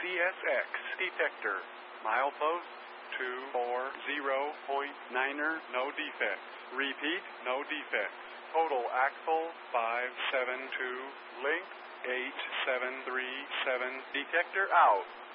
CSX detector. Milepost 240.9er, no defects. Repeat, no defects. Total axle 572, length 8737. Detector out.